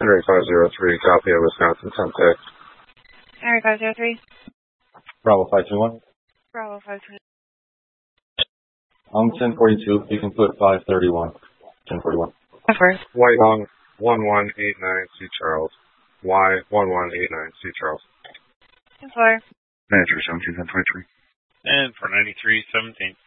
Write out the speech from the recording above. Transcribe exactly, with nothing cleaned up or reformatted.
Henry five zero three, copy of Wisconsin ten six. Henry five zero three. Bravo five two one. Bravo five two one. Um, ten forty-two, you can put five thirty-one. ten forty-one. Over. White Long one one eight nine, C Charles. Y one one eight nine, C Charles. ten four. Manager seventeen ten twenty-three. And for ninety-three seventeen.